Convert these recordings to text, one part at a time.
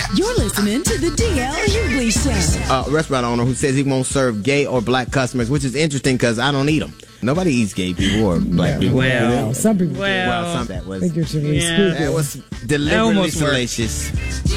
You're listening to the DL Hughley Show. A restaurant owner who says he won't serve gay or black customers, which is interesting because I don't eat them. Nobody eats gay people or black people. Well, some people Well, some that was figuratively that was deliberately almost worked. salacious.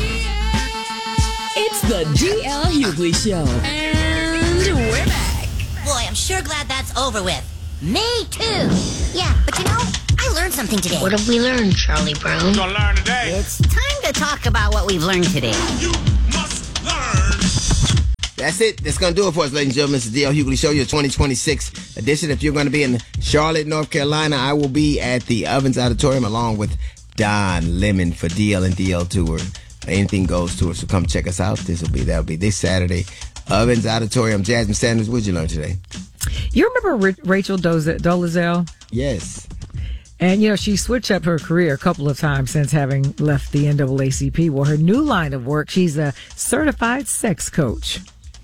It's the DL Hughley Show. And we're back. Boy, I'm sure glad that's over with. Me too. Yeah, but you know, I learned something today. What have we learned, Charlie Brown? Gonna learn today. It's time to talk about what we've learned today. You must learn. That's it. That's going to do it for us, ladies and gentlemen. It's the DL Hughley Show, your 2026 edition. If you're going to be in Charlotte, North Carolina, I will be at the Ovens Auditorium along with Don Lemon for DL and DL Tour. Anything Goes Tour. So come check us out. That'll be this Saturday. Ovens Auditorium. Jasmine Sanders, what'd you learn today? You remember Rachel Dolezal? Yes. And, she switched up her career a couple of times since having left the NAACP. Well, her new line of work, she's a certified sex coach.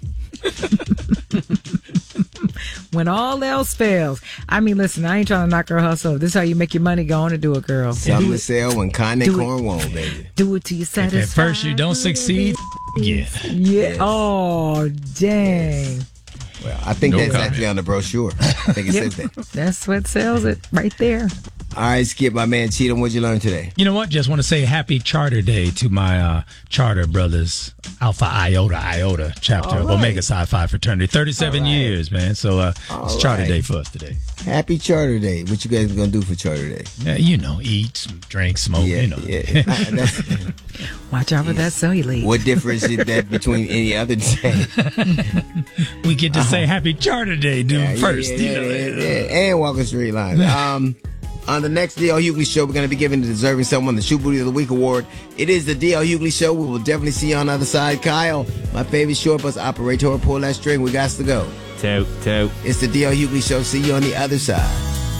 When all else fails. I mean, listen, I ain't trying to knock her hustle. This is how you make your money. Go on and do it, girl. Something to sell when Connie Corn won't, baby. Do it till you satisfied. At first you don't succeed, yeah. Yeah. Oh, dang. Well, I think No that's comment. actually on the brochure. I think it says that. That's what sells it right there. All right, Skip, my man Cheatham, what'd you learn today? You know what? Just want to say happy Charter Day to my Charter brothers, Alpha Iota chapter of Omega Psi Phi fraternity. 37 years, man. So it's Charter Day for us today. Happy Charter Day. What you guys gonna do for Charter Day? Eat, drink, smoke, Yeah. That's, Watch out for that cellulite. what difference is that between any other day? We get to say happy Charter Day, dude, first. And walk a straight line. On the next DL Hughley Show, we're going to be giving the deserving someone the Shoe Booty of the Week award. It is the DL Hughley Show. We will definitely see you on the other side. Kyle, my favorite short bus operator, pull that string. We got to go. Toot, toot. It's the DL Hughley Show. See you on the other side.